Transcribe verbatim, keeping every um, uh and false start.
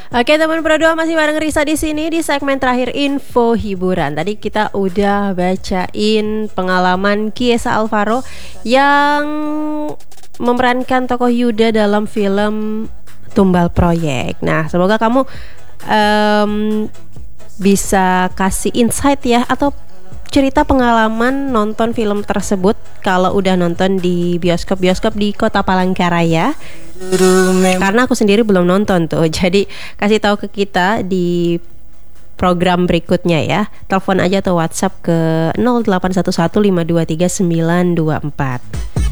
Oke teman Pro dua, masih bareng Risa di sini di segmen terakhir info hiburan. Tadi kita udah bacain pengalaman Kiesa Alvaro yang memerankan tokoh Yuda dalam film Tumbal Proyek. Nah, semoga kamu um, bisa kasih insight ya, atau cerita pengalaman nonton film tersebut kalau udah nonton di bioskop-bioskop di Kota Palangkaraya. Karena aku sendiri belum nonton tuh. Jadi kasih tahu ke kita di program berikutnya ya. Telepon aja atau WhatsApp ke nol delapan satu satu lima dua tiga sembilan dua empat.